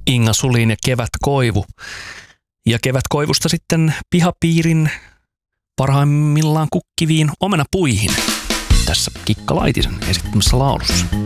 Inga Sulin ja Kevätkoivu. Ja Kevätkoivusta sitten Pihapiirin parhaimmillaan kukkiviin omenapuihin tässä Kikka Laitisen esittämässä laulussa.